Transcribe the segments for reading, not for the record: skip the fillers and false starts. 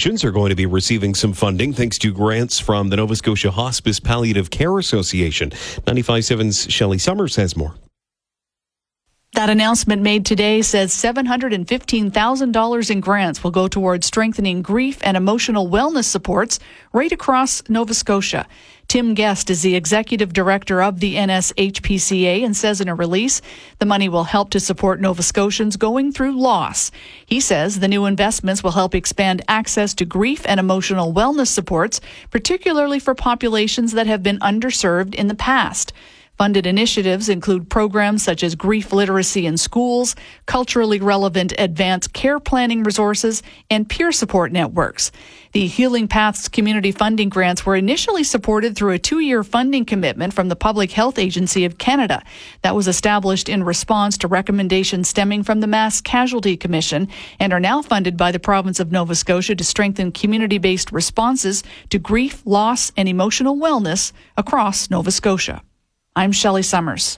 organizations are going to be receiving some funding thanks to grants from the Nova Scotia Hospice Palliative Care Association. 95.7's Shelley Summers has more. That announcement made today says $715,000 in grants will go towards strengthening grief and emotional wellness supports right across Nova Scotia. Tim Guest is the executive director of the NSHPCA and says in a release, the money will help to support Nova Scotians going through loss. He says the new investments will help expand access to grief and emotional wellness supports, particularly for populations that have been underserved in the past. Funded initiatives include programs such as grief literacy in schools, culturally relevant advanced care planning resources, and peer support networks. The Healing Paths community funding grants were initially supported through a 2-year funding commitment from the Public Health Agency of Canada that was established in response to recommendations stemming from the Mass Casualty Commission and are now funded by the province of Nova Scotia to strengthen community-based responses to grief, loss, and emotional wellness across Nova Scotia. I'm Shelley Summers.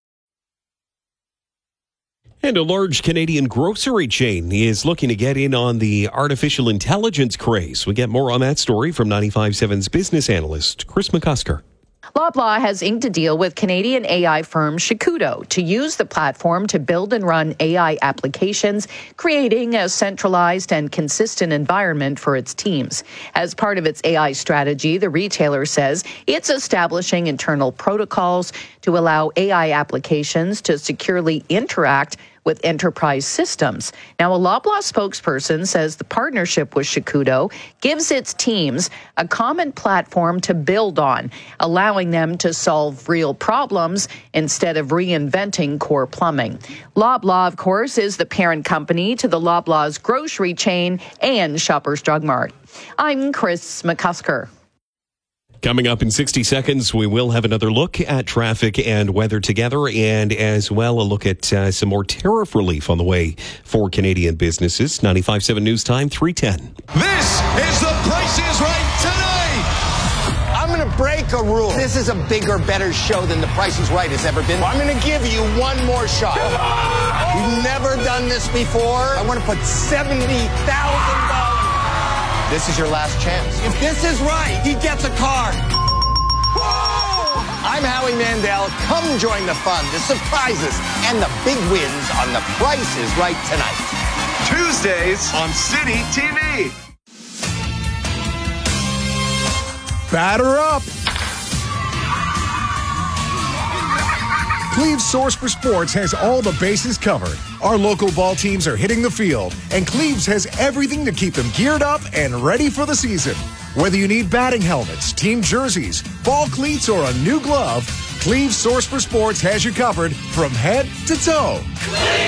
And a large Canadian grocery chain is looking to get in on the artificial intelligence craze. We get more on that story from 95.7's business analyst, Chris McCusker. Loblaw has inked a deal with Canadian AI firm Shikudo to use the platform to build and run AI applications, creating a centralized and consistent environment for its teams. As part of its AI strategy, the retailer says it's establishing internal protocols to allow AI applications to securely interact with enterprise systems. Now, a Loblaw spokesperson says the partnership with Shikudo gives its teams a common platform to build on, allowing them to solve real problems instead of reinventing core plumbing. Loblaw, of course, is the parent company to the Loblaw's grocery chain and Shoppers Drug Mart. I'm Chris McCusker. Coming up in 60 seconds, we will have another look at traffic and weather together, and as well a look at some more tariff relief on the way for Canadian businesses. 95.7 News Time, 3:10. This is The Price is Right tonight. I'm going to break a rule. This is a bigger, better show than The Price is Right has ever been. I'm going to give you one more shot. You've never done this before. I want to put $70,000. This is your last chance. If this is right, he gets a car. Whoa! I'm Howie Mandel. Come join the fun, the surprises, and the big wins on The Price is Right tonight. Tuesdays on City TV. Batter up! Cleve's Source for Sports has all the bases covered. Our local ball teams are hitting the field, and Cleve's has everything to keep them geared up and ready for the season. Whether you need batting helmets, team jerseys, ball cleats, or a new glove, Cleve's Source for Sports has you covered from head to toe.